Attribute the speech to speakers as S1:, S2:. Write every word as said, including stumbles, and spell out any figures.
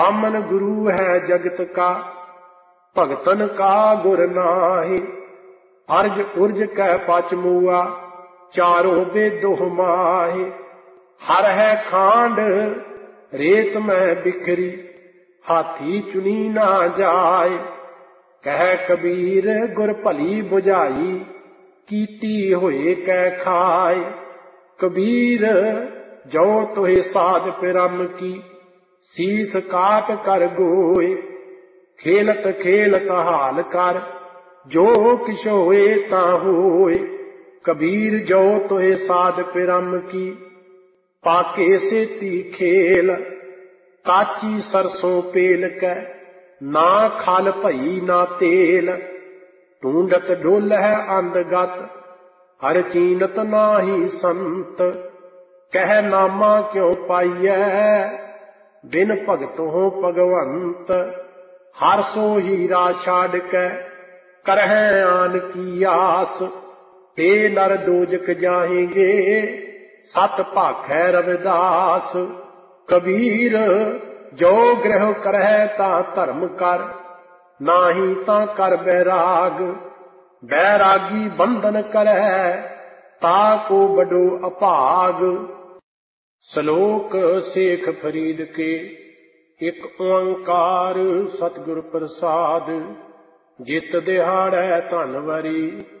S1: आमन गुरु है जगत का, भगतन का गुर नाहि। अर्ज उर्ज कह पच मुआ, चारों बेदो माहि। हर है खांड रेत में बिखरी, हाथी चुनी ना जाए। कह कबीर गुर भली बुझाई, कीती होए कै खाए। कबीर जो तोहे साध पिरम की, सीस काट कर गोए। खेलत खेलत हाल कर, जो किश होए ता होए। कबीर जो तोहे साध पिरम की, पाके सेती खेल। काची सरसों पेल कै, ना खल भई ना तेल। ढूंढत डोल है अंधगत, हर चीनत नाही संत। कह नामा क्यों पाइयै, बिन भगतों भगवंत। हर सो हीरा छाड़ कै, करहै आन की आस। ते नर दोजक जाहेंगे, सत भाखै रविदास। कबीर जो ग्रह करहै ता धर्म कर, नाही ता कर बैराग। बैरागी बंधन करहै, ताको बडो अभाग। श्लोक शेख फरीद के। एक ओंकार सतगुर प्रसाद, जित दिहाड़ै धन वरी।